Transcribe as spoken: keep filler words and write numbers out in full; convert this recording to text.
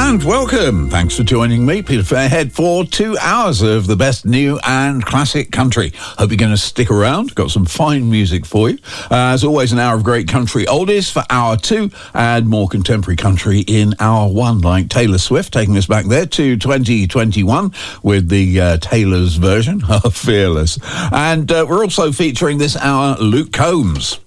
And welcome. Thanks for joining me, Peter Fairhead, for two hours of the best new and classic country. Hope you're going to stick around. Got some fine music for you. Uh, as always, an hour of great country oldies for hour two, and more contemporary country in hour one, like Taylor Swift, taking us back there to twenty twenty-one with the uh, Taylor's version of Fearless. And uh, we're also featuring this hour Luke Combs.